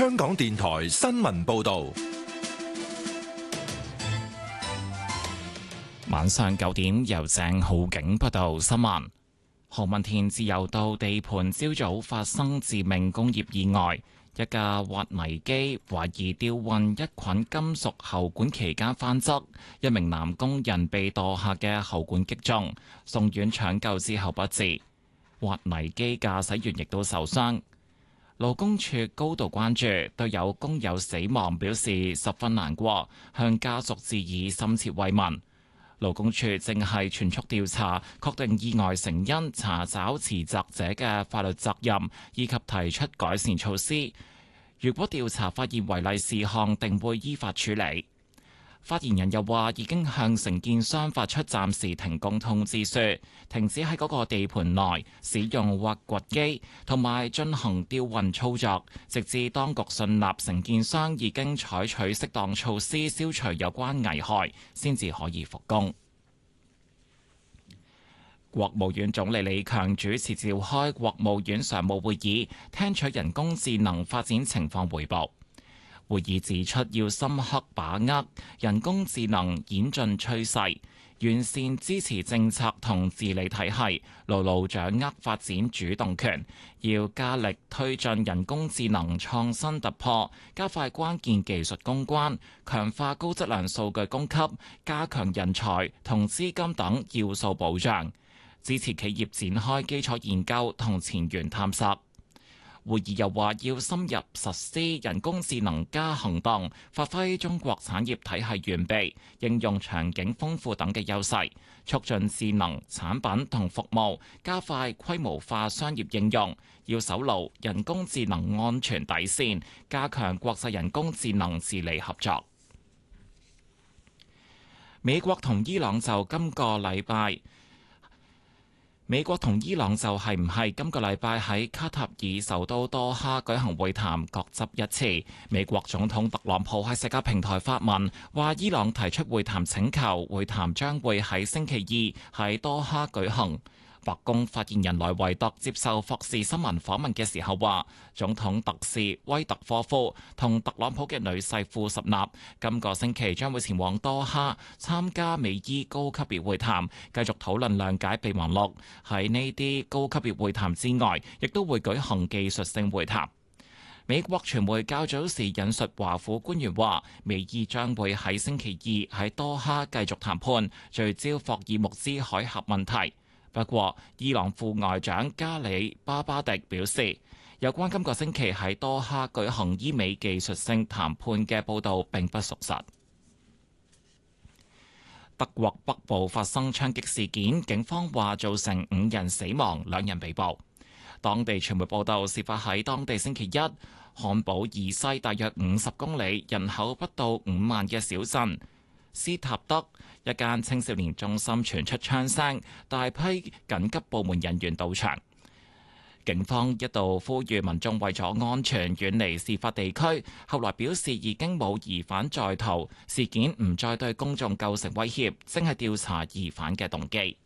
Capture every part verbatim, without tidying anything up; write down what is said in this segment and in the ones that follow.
香港電台新聞報道。 晚上九點，由鄭浩景報道新聞。何文田自由道地盤朝早發生致命工業意外，一架挖泥機懷疑吊運一捆金屬喉管期間翻側，一名男工人被墮下嘅喉管擊中，送院搶救之後不治。挖泥機駕駛員亦都受傷。勞工處高度關注，對有工友死亡表示十分難過，向家屬致以深切慰問。勞工處正係全速調查，確定意外成因，查找持責者嘅法律責任，以及提出改善措施。如果調查發現違例事項，定會依法處理。發言人又話，已經向承建商發出暫時停工通知書，停止喺嗰個地盤內使用挖掘機同埋進行吊運操作，直至當局信納承建商已經採取適當措施消除有關危害，先至可以復工。國務院總理李強主持召開國務院常務會議，聽取人工智能發展情況彙報。會議指出，要深刻把握人工智能演進趨勢，完善支持政策同治理體系，牢牢掌握發展主動權。要加力推進人工智能創新突破，加快關鍵技術攻關，強化高質量數據供給，加強人才同資金等要素保障，支持企業展開基礎研究同前沿探索。會議又話，要深入實施人工智能加行動，發揮中國產業體系完備、應用場景豐富等嘅優勢，促進智能產品同服務，加快規模化商業應用。要守牢人工智能安全底線，加強國際人工智能治理合作。美國同伊朗就今個禮拜美國同伊朗就係唔係今個禮拜喺卡塔爾首都多哈舉行會談，各執一詞。美國總統特朗普喺社交平台發文，話伊朗提出會談請求，會談將會喺星期二喺多哈舉行。白宮發言人萊維特接受霍士新聞訪問嘅時候話，總統特使威特科夫同特朗普嘅女婿庫什納今個星期將會前往多哈參加美伊高級別會談，繼續討論諒解備忘錄。喺呢啲高級別會談之外，亦都會舉行技術性會談。美國傳媒較早時引述華府官員話，美伊將會喺星期二喺多哈繼續談判，聚焦霍爾木茲海峽問題。不過，伊朗副外長加里巴巴迪表示，有關今個星期喺多哈舉行伊美技術性談判嘅報導並不屬實。德國北部發生槍擊事件，警方話造成五人死亡，兩人被捕。當地傳媒報道，事發喺當地星期一，漢堡以西大約五十公里、人口不到五萬嘅小鎮斯塔德一間青少年中心傳出槍聲，大批緊急部門人員到場。警方一度呼籲民眾為咗安全遠離事發地區，後來表示已經冇疑犯在逃，事件唔再對公眾構成威脅，正係調查疑犯嘅動機。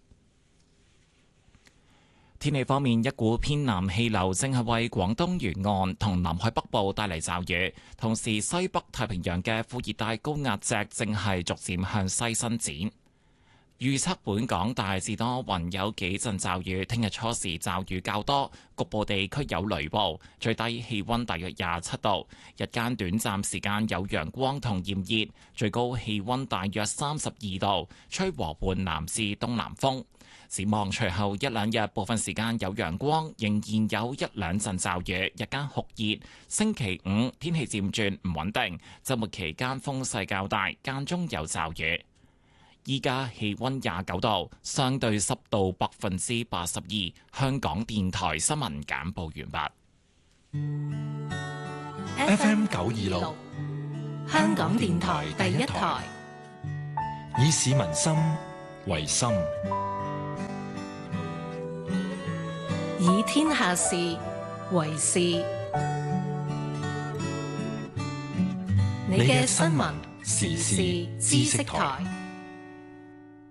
天氣方面，一股偏南氣流正係為廣東沿岸同南海北部帶嚟驟雨，同時西北太平洋嘅副熱帶高壓脊正係逐漸向西伸展。預測本港大致多雲，有幾陣驟雨，聽日初時驟雨較多，局部地區有雷暴，最低氣溫大約廿七度，日間短暫時間有陽光同炎熱，最高氣溫大約三十二度，吹和緩南至東南風。展望隨後一兩日，部分時間有陽光，仍然有一兩陣驟雨，日間酷熱。星期五天氣漸轉唔穩定，週末期間風勢較大，間中有驟雨。依家氣溫廿九度，相對濕度百分之八十二。香港電台新聞簡報完畢。F M 九二六， 香港電台第一台， 以市民心為心， 以天下事為事。你嘅新聞時事知識台。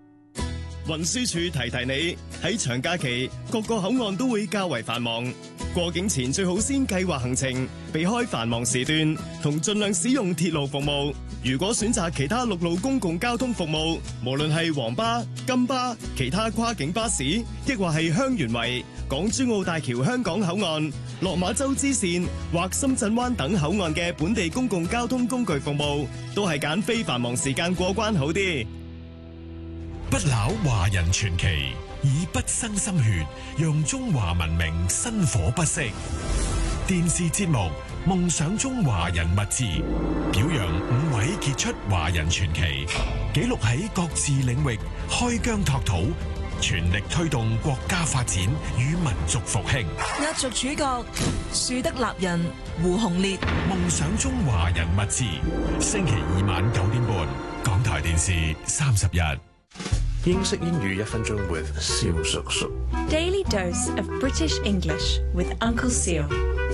運輸署提提你，喺長假期各個口岸都會較為繁忙， 過境前最好先計劃行程，避開繁忙時段，同盡量使用鐵路服務。如果選擇其他陸路公共交通服務，無論係黃巴、金巴、其他跨境巴士，抑或係香園圍、港珠澳大橋香港口岸、落馬洲支線或深圳灣等口岸嘅本地公共交通工具服務，都係揀非繁忙時間過關好啲。 不朽華人傳奇，以不生心血，讓中華文明薪火不息。電視節目《夢想中華人物誌》，表揚五位傑出華人傳奇，記錄喺各自領域開疆拓土，全力推動國家發展與民族復興。 壓軸主角樹德立人胡鴻烈，《 夢想中華人物誌》，星期二晚九點半，港台電視三十日。 英式英語一分鐘 with 蕭叔叔。 Daily dose of British English with Uncle Seal。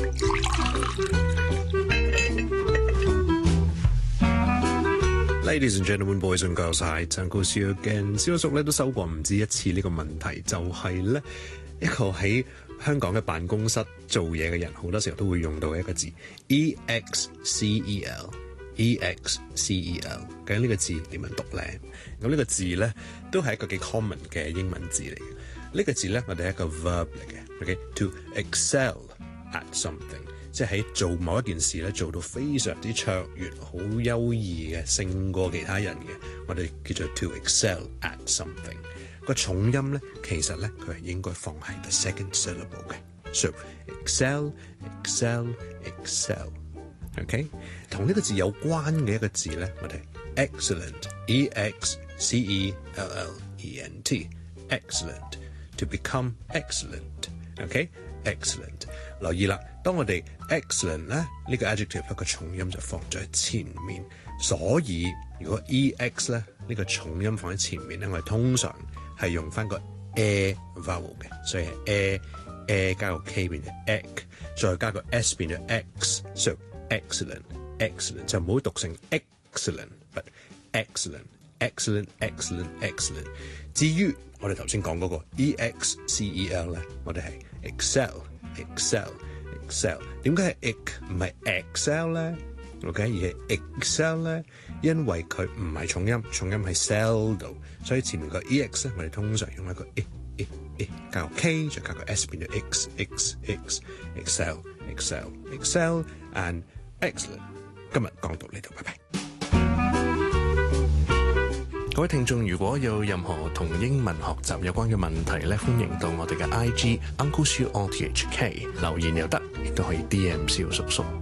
Ladies and gentlemen, boys and girls, hi, Uncle Seal again。 蕭叔咧都收過唔止一次呢個問題，就係咧一個喺香港嘅辦公室做嘢嘅人，好多時候都會用到嘅一個字 E X C E L。E X C E L， 究竟呢個字點樣讀咧？咁呢個字咧都係一個幾 common 嘅英文字嚟嘅。呢、這個字咧我哋係一個 verb 嚟嘅 ，OK？To excel at something， 即係喺做某一件事咧做到非常之卓越、好優異嘅，勝過其他人嘅，我哋叫做 to excel at something。個重音咧其實咧佢係應該放喺 the second syllable 嘅 ，so excel excel excel。OK， 同呢個字有關嘅一個字咧，我哋 excellent，E X C E L L E N T，excellent to become excellent，OK，excellent。留意啦，當我哋 excellent 咧，呢個 adjective 一個重音就放咗喺前面，所以如果 E X 咧呢個重音放喺前面咧，我哋通常係用翻個 a vowel 嘅，所以係 a a 加個 k 變咗 ek， 再加個 s 變咗 x，so excellent excellent 就唔好讀成 excellent，but excellent excellent excellent excellent。至於我哋頭先講嗰個 E X C E L 咧，我哋係 excel excel excel。點解係 ek 唔係 excel 咧 ？OK， 而係 excel 咧，因為佢唔係重音，重音係 cell 度，所以前面個 E X 咧，我哋通常用一個 e e e 加個 k， 再加個 s 變咗 x x x excel excel excel and excellent。今日講到呢度，拜拜。各位聽眾，如果有任何同英文學習有關嘅問題咧，歡迎到我哋嘅 I G Uncle Siu O T H K 留言又得，亦都可以 D M 蕭叔叔。